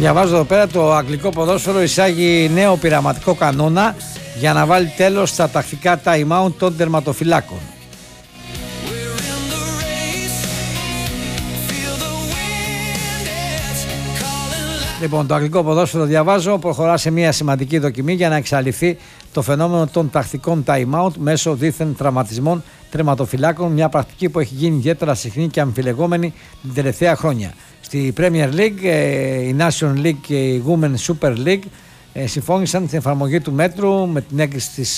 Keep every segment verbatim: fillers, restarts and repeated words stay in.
Διαβάζω εδώ πέρα, το αγγλικό ποδόσφαιρο εισάγει νέο πειραματικό κανόνα για να βάλει τέλος στα τακτικά time out των τερματοφυλάκων. Λοιπόν, το αγγλικό ποδόσφαιρο, διαβάζω, προχωρά σε μια σημαντική δοκιμή για να εξαλειφθεί το φαινόμενο των τακτικών time out μέσω δίθεν τραυματισμών τερματοφυλάκων, μια πρακτική που έχει γίνει ιδιαίτερα συχνή και αμφιλεγόμενη την τελευταία χρόνια. Στη Premier League, η National League και η Women's Super League συμφώνησαν την εφαρμογή του μέτρου με την έγκριση της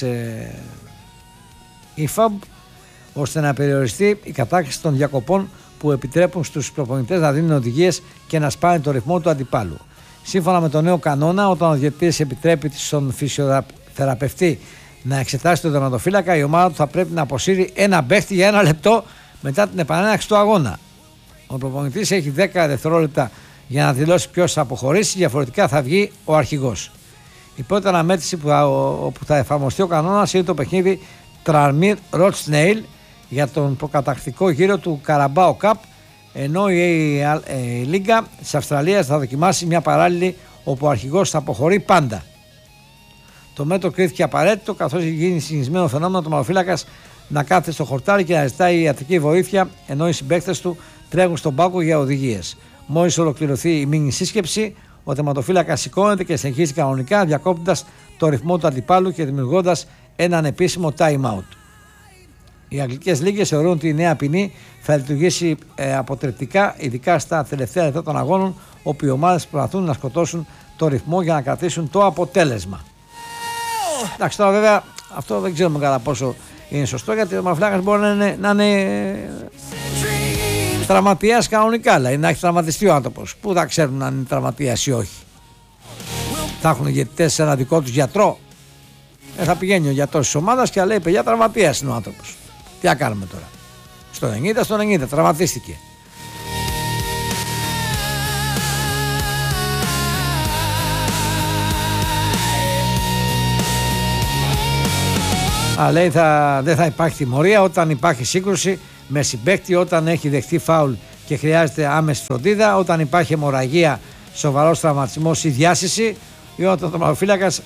ι φ έι μπι, ώστε να περιοριστεί η κατάχρηση των διακοπών που επιτρέπουν στους προπονητές να δίνουν οδηγίες και να σπάνε το ρυθμό του αντιπάλου. Σύμφωνα με το νέο κανόνα, όταν ο διαιτητής επιτρέπει στον φυσιοθεραπευτή να εξετάσει τον τερματοφύλακα, η ομάδα του θα πρέπει να αποσύρει ένα παίχτη για ένα λεπτό μετά την επανέναρξη του αγώνα. Ο προπονητής έχει δέκα δευτερόλεπτα για να δηλώσει ποιος θα αποχωρήσει, διαφορετικά θα βγει ο αρχηγός. Η πρώτη αναμέτρηση που θα, όπου θα εφαρμοστεί ο κανόνας είναι το παιχνίδι Tranmere Rochdale για τον προκαταρκτικό γύρο του Carabao Cup, ενώ η, η, η, η Λίγκα της Αυστραλίας θα δοκιμάσει μια παράλληλη όπου ο αρχηγός θα αποχωρεί πάντα. Το μέτρο κρίθηκε απαραίτητο, καθώς έχει γίνει συνηθισμένο φαινόμενο του τερματοφύλακας να κάθεται στο χορτάρι και να ζητάει ιατρική βοήθεια, ενώ οι συμπαίκτες του τρέχουν στον πάγκο για οδηγίες. Μόλις ολοκληρωθεί η μήνυ σύσκεψη, ο τερματοφύλακας σηκώνεται και συνεχίζει κανονικά, διακόπτοντας το ρυθμό του αντιπάλου και δημιουργώντας έναν επίσημο time out. Οι αγγλικές λίγες θεωρούν ότι η νέα ποινή θα λειτουργήσει ε, αποτρεπτικά, ειδικά στα τελευταία λεπτά των αγώνων, όπου οι ομάδες προσπαθούν να σκοτώσουν το ρυθμό για να κρατήσουν το αποτέλεσμα. Εντάξει, τώρα βέβαια αυτό δεν ξέρουμε κατά πόσο είναι σωστό, γιατί ο τερματοφύλακας μπορεί να είναι, να είναι τραυματίας κανονικά, δηλαδή να έχει τραυματιστεί ο άνθρωπος. Πού θα ξέρουν αν είναι τραυματίας ή όχι? Θα έχουν διαιτητές σε ένα δικό τους γιατρό? Ε, θα πηγαίνει ο γιατρός της ομάδας και θα λέει: παιδιά, τραυματίας είναι ο άνθρωπος. Τι θα κάνουμε τώρα? Στον ενενήντα, στον ενενήντα, τραυματίστηκε. Α, λέει θα, δεν θα υπάρχει τιμωρία όταν υπάρχει σύγκρουση με συμπαίκτη, όταν έχει δεχτεί φάουλ και χρειάζεται άμεση φροντίδα, όταν υπάρχει αιμορραγία, σοβαρός τραυματισμός ή διάσηση, ή όταν ο τερματοφύλακας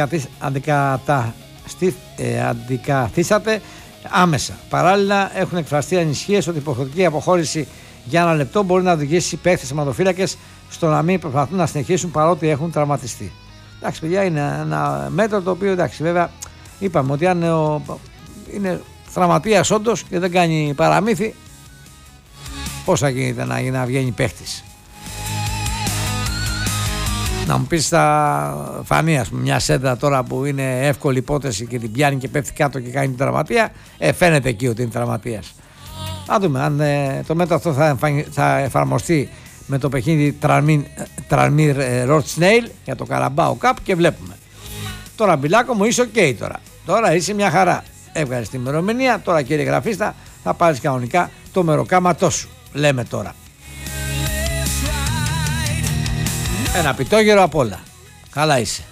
αντικαθίσταται άμεσα. Παράλληλα, έχουν εκφραστεί ανησυχίες ότι η υποχρεωτική αποχώρηση για ένα λεπτό μπορεί να οδηγήσει παίκτες τερματοφύλακες στο να μην προσπαθούν να συνεχίσουν παρότι έχουν τραυματιστεί. Εντάξει, παιδιά, είναι ένα μέτρο το οποίο, εντάξει, βέβαια, είπαμε ότι αν ο, είναι τραυματίας όντως και δεν κάνει παραμύθι, πώς θα γίνεται να, να βγαίνει παίκτης? Να μου πεις, θα φανεί ας πούμε μια σέντρα τώρα που είναι εύκολη υπόθεση και την πιάνει και πέφτει κάτω και κάνει την τραυματία, ε, φαίνεται εκεί ότι είναι τραυματίας. Θα δούμε αν ε, το μέτρο αυτό θα, εμφανι, θα εφαρμοστεί με το παιχνίδι Tranmere Rochdale για το Carabao Cup και βλέπουμε. Τώρα, Μπιλάκο μου, είσαι ok τώρα. Τώρα είσαι μια χαρά. Έβγαλες την ημερομηνία, τώρα κύριε γραφίστα θα πάρεις κανονικά το μεροκάματό σου. Λέμε τώρα. Ένα πιτόγερο απ' όλα. Καλά είσαι.